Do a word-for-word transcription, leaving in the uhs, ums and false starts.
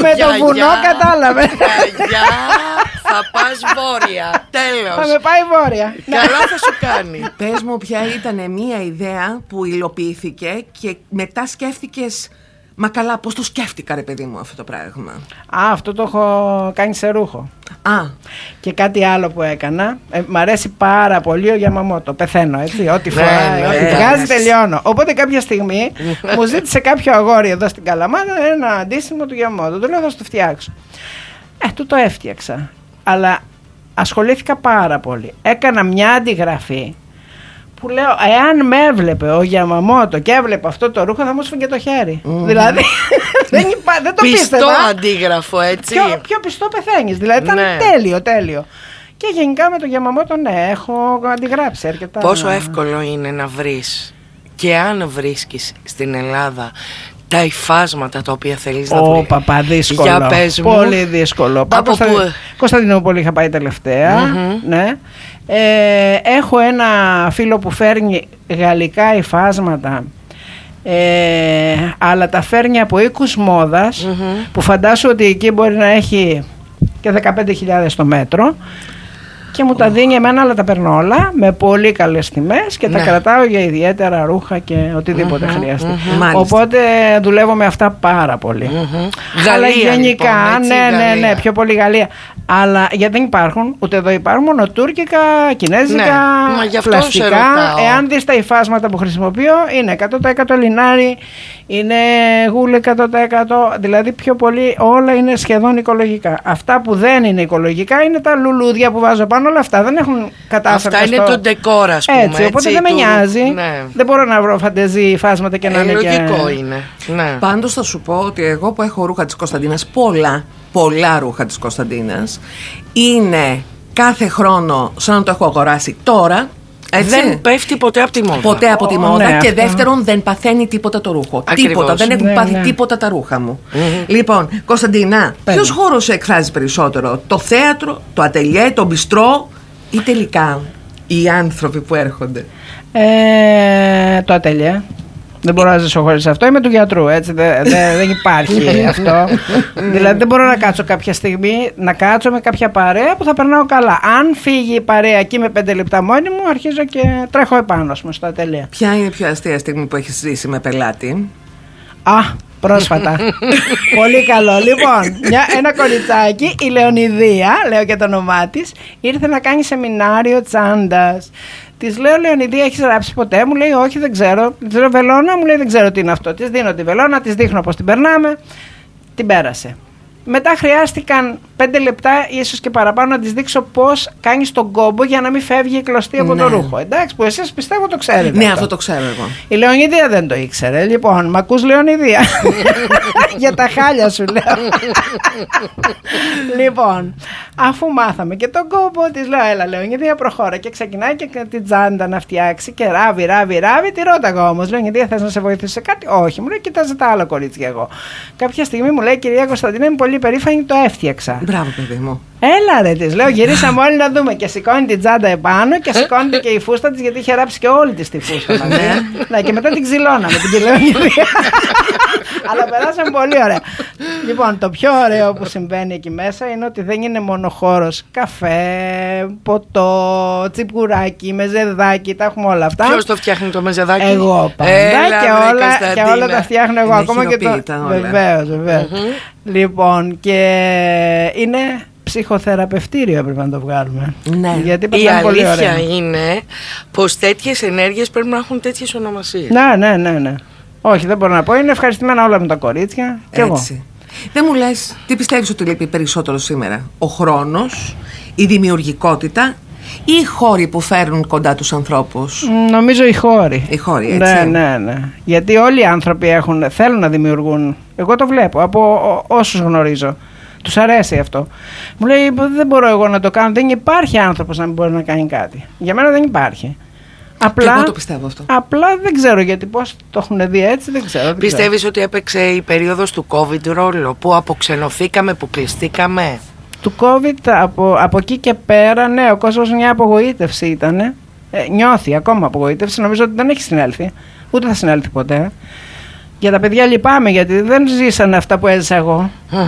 με το βουνό, κατάλαβε. Γιαγιά, θα πας βόρεια. Τέλος. Θα με πάει βόρεια. Καλά θα σου κάνει. Πες μου ποια ήταν μια ιδέα που υλοποιήθηκε και μετά σκέφτηκες, μα καλά, πώς το σκέφτηκα ρε παιδί μου αυτό το πράγμα. Α, αυτό το έχω κάνει σε ρούχο. Α. Και κάτι άλλο που έκανα, ε, μ' αρέσει πάρα πολύ ο Γιαμαμότο. Πεθαίνω, έτσι. Ό,τι φοράει, ό,τι βγάζει, τελειώνω. Οπότε κάποια στιγμή μου ζήτησε κάποιο αγόρι εδώ στην Καλαμάτα ένα αντίστοιχο του Γιαμαμότο. Του λέω, θα σου το φτιάξω. Ε, του το έφτιαξα. Αλλά ασχολήθηκα πάρα πολύ. Έκανα μια αντιγραφή που λέω, εάν με έβλεπε ο Γιαμαμότο και έβλεπε αυτό το ρούχο, θα μου σφίγγε το χέρι. Mm. Δηλαδή, δεν, υπά, δεν το πιστό πίστευα. Πιστό αντίγραφο, έτσι. Πιο, πιο πιστό πεθαίνεις. Δηλαδή, ήταν ναι. τέλειο, τέλειο. Και γενικά με το Γιαμαμότο, ναι, έχω αντιγράψει αρκετά. Πόσο εύκολο είναι να βρεις, και αν βρίσκεις στην Ελλάδα, τα υφάσματα τα οποία θέλεις να βρεις. Ω, παπά, δύσκολο. Για πες μου. Πολύ δύσκολο. Από Κωνστα... πού? Κωνσταντινούπολη είχα πάει τελευταία. Mm-hmm. Ναι. Ε, έχω ένα φίλο που φέρνει γαλλικά υφάσματα, ε, αλλά τα φέρνει από οίκους μόδας, mm-hmm. που φαντάσου ότι εκεί μπορεί να έχει και δεκαπέντε χιλιάδες το μέτρο. Και μου τα δίνει εμένα, αλλά τα παίρνω όλα με πολύ καλές τιμές και ναι. τα κρατάω για ιδιαίτερα ρούχα και οτιδήποτε mm-hmm, χρειάζεται. Mm-hmm. Οπότε δουλεύω με αυτά πάρα πολύ. Mm-hmm. Αλλά Γαλλία, γενικά, λοιπόν, έτσι, ναι, ναι, Γαλλία. ναι, πιο πολύ Γαλλία. Αλλά γιατί δεν υπάρχουν, ούτε εδώ υπάρχουν, μόνο τουρκικά, κινέζικα, ναι. πλαστικά. Εάν δεις τα υφάσματα που χρησιμοποιώ, είναι εκατό τοις εκατό λινάρι, είναι γούλη εκατό τοις εκατό, δηλαδή πιο πολύ όλα είναι σχεδόν οικολογικά. Αυτά που δεν είναι οικολογικά είναι τα λουλούδια που βάζω πάνω, όλα αυτά δεν έχουν κατάσταση. Αυτά είναι στο... το ντεκόρ, ας πούμε. Έτσι, οπότε έτσι, δεν με του... νοιάζει. Ναι. Δεν μπορώ να βρω φαντεζή υφάσματα και να ε, είναι λογικό και... είναι. Ναι. Πάντως θα σου πω ότι εγώ που έχω ρούχα της Κωνσταντίνας, πολλά, πολλά ρούχα της Κωνσταντίνας, είναι κάθε χρόνο σαν να το έχω αγοράσει τώρα. Έτσι. Δεν πέφτει ποτέ από τη μόδα. Ποτέ από τη μόδα. Ναι, και αυτό. δεύτερον, δεν παθαίνει τίποτα το ρούχο. Ακριβώς. Τίποτα. Δεν έχουν Ναι, πάθει ναι. τίποτα τα ρούχα μου. Mm-hmm. Λοιπόν, Κωνσταντίνα, ποιος χώρος σε εκφράζει περισσότερο, το θέατρο, το ατελιέ, το μπιστρό ή τελικά οι άνθρωποι που έρχονται? Ε, το ατέλεια. Δεν μπορώ να ζήσω χωρίς αυτό. Είμαι του γιατρού, έτσι. Δεν, δεν, δεν υπάρχει αυτό. Δηλαδή, δεν μπορώ να κάτσω κάποια στιγμή να κάτσω με κάποια παρέα που θα περνάω καλά. Αν φύγει η παρέα εκεί με πέντε λεπτά μόνη μου, αρχίζω και τρέχω επάνω μου στο ατέλεια. Ποια είναι η πιο αστεία στιγμή που έχεις ζήσει με πελάτη? Α, πρόσφατα. Πολύ καλό. Λοιπόν, μια, ένα κοριτσάκι, η Λεωνιδία, λέω και το όνομά της, ήρθε να κάνει σεμινάριο τσάντας. Της λέω, Λεωνιδία, έχεις ράψει ποτέ? Μου λέει, όχι, δεν ξέρω. Της λέω, βελόνα? Μου λέει, δεν ξέρω τι είναι αυτό. Της δίνω τη βελόνα, της δείχνω πώς την περνάμε. Την πέρασε. Μετά χρειάστηκαν πέντε λεπτά, ίσως και παραπάνω, να της δείξω πώς κάνεις τον κόμπο για να μην φεύγει η κλωστή από ναι. το ρούχο. Εντάξει, που εσείς πιστεύω το ξέρετε. Ναι, αυτό. αυτό το ξέρω εγώ. Η Λεωνιδία δεν το ήξερε. Λοιπόν, μ' ακούς, Λεωνιδία? Για τα χάλια σου λέω. Λοιπόν, αφού μάθαμε και τον κόμπο, της λέω, έλα Λεωνιδία, προχώρα. Και ξεκινάει και την τσάντα να φτιάξει και ράβει, ράβει, ράβει. Τη ρώταγα όμως, Λεωνιδία, θες να σε βοηθήσω σε κάτι? Όχι, μου λέει, κοιτάζε τα άλλα κορίτσια εγώ. Κάποια στιγμή μου λέει, κυρία Κωνσταντίνα, είμαι πολύ περήφανη, το έφτιαξα. Μπράβο, παιδί μου. Έλα ρε, της λέω, γυρίσαμε όλοι να δούμε. Και σηκώνει την τσάντα επάνω και σηκώνεται και η φούστα της, γιατί είχε ράψει και όλη της τη φούστα. Ναι, και μετά την ξυλώναμε, την κυλαιονιδία. Αλλά περάσαμε πολύ ωραία. Λοιπόν, το πιο ωραίο που συμβαίνει εκεί μέσα είναι ότι δεν είναι μόνο χώρος καφέ, ποτό, τσιπουράκι, μεζεδάκι, τα έχουμε όλα αυτά. Ποιος το φτιάχνει το μεζεδάκι? Εγώ πάντα. Έλα, και, όλα, και όλα τα φτιάχνω εγώ. Είναι Ακόμα και το. Βεβαίως, βεβαίως. Mm-hmm. Λοιπόν, και είναι ψυχοθεραπευτήριο, έπρεπε να το βγάλουμε. Ναι. Γιατί η πολύ αλήθεια ωραία. είναι πως τέτοιες ενέργειες πρέπει να έχουν τέτοιες ονομασίες. Ναι, ναι, ναι, ναι. Όχι, δεν μπορώ να πω. Είναι ευχαριστημένα όλα με τα κορίτσια. Και εγώ. Δεν μου λες, τι πιστεύεις ότι λείπει περισσότερο σήμερα? Ο χρόνος, η δημιουργικότητα ή οι χώροι που φέρνουν κοντά τους ανθρώπους? Νομίζω οι χώροι. Οι χώροι, έτσι. Ναι, ναι, ναι. Γιατί όλοι οι άνθρωποι έχουν, θέλουν να δημιουργούν. Εγώ το βλέπω από όσους γνωρίζω. Τους αρέσει αυτό. Μου λέει, δεν μπορώ εγώ να το κάνω. Δεν υπάρχει άνθρωπος να μην μπορεί να κάνει κάτι. Για μένα δεν υπάρχει. Απλά, και εγώ το πιστεύω αυτό. Απλά δεν ξέρω γιατί πώς το έχουν δει έτσι, δεν ξέρω. Δεν Πιστεύεις ξέρω. ότι έπαιξε η περίοδος του COVID ρόλο, που αποξενωθήκαμε, που κλειστήκαμε? Του COVID από, από εκεί και πέρα, ναι, ο κόσμος μια απογοήτευση ήταν. Ε, νιώθει ακόμα απογοήτευση, νομίζω ότι δεν έχει συνέλθει. Ούτε θα συνέλθει ποτέ. Για τα παιδιά λυπάμαι, γιατί δεν ζήσανε αυτά που έζησα εγώ.